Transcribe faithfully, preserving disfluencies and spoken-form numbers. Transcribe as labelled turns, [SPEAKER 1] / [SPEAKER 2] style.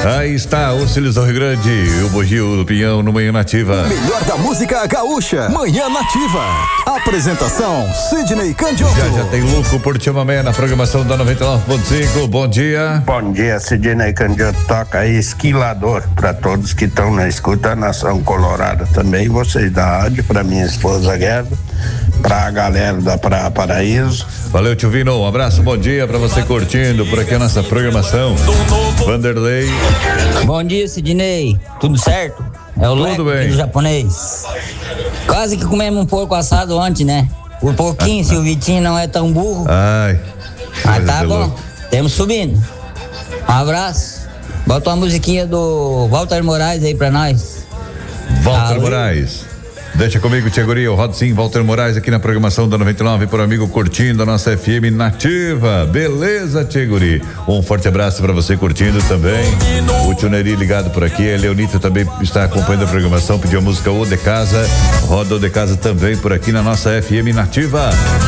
[SPEAKER 1] Aí está o Cílios do Rio Grande, o Bugio do Pinhão no Manhã Nativa.
[SPEAKER 2] Melhor da música gaúcha, Manhã Nativa. Apresentação, Sidney Candioto.
[SPEAKER 1] Já já tem Luco por Chamamé na programação da noventa e nove ponto cinco. Bom dia.
[SPEAKER 3] Bom dia, Sidney Candioto. Toca aí Esquilador para todos que estão na escuta, Nação Colorada também, vocês da rádio, para minha esposa Guerra, para a galera da Praia Paraíso.
[SPEAKER 1] Valeu, tio Vino, um abraço, bom dia para você curtindo por aqui a nossa programação. Vanderlei.
[SPEAKER 4] Bom dia, Sidney. Tudo certo? É o Leco do japonês. Quase que comemos um porco assado ontem, né? Por pouquinho, se o Vitinho não é tão burro.
[SPEAKER 1] Ai.
[SPEAKER 4] Mas tá bom, temos subindo. Um abraço. Bota uma musiquinha do Walter Moraes aí pra nós.
[SPEAKER 1] Walter Moraes. Deixa comigo, Tia Guria, eu rodo sim, Walter Moraes aqui na programação da noventa e nove, por amigo curtindo a nossa F M Nativa. Beleza, Tia Guri? Um forte abraço pra você curtindo também. O Tio Neri ligado por aqui, a Leonita também está acompanhando a programação, pediu a música O de Casa, roda O de Casa também por aqui na nossa F M Nativa.